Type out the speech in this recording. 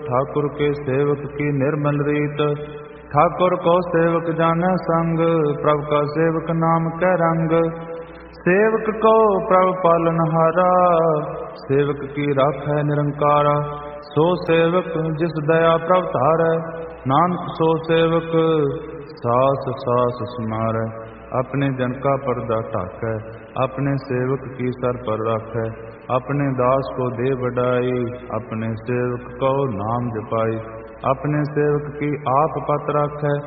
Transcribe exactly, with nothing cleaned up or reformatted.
ठाकुर के सेवक की निर्मल रीत। ठाकुर को सेवक जाने संग, प्रभु का सेवक नाम कै रंग। सेवक को प्रभु पालनहारा, सेवक की राखै निरंकारा। सो सेवक जिस दया प्रभु धारै, नानक सो सेवक सास सास समारै। अपने जन का पर्दा ढाकै, अपने सेवक की सर पर राखै। अपने दास को दे बढ़ाई, अपने सेवक को नाम जपाई। अपने सेवक की आप पत राखै,